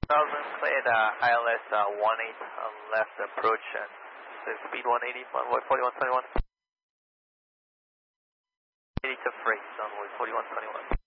cleared ILS 18 left approach and speed 180, runway 4121. 80 to freight, runway 4121.